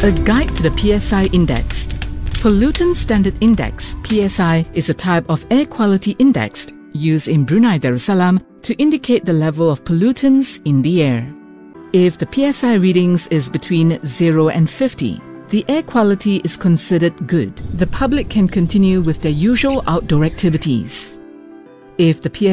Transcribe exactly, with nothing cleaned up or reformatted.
A guide to the P S I Index. Pollutant Standard Index (P S I) is a type of air quality index used in Brunei Darussalam to indicate the level of pollutants in the air. If the P S I readings is between zero and fifty, the air quality is considered good. The public can continue with their usual outdoor activities. If the P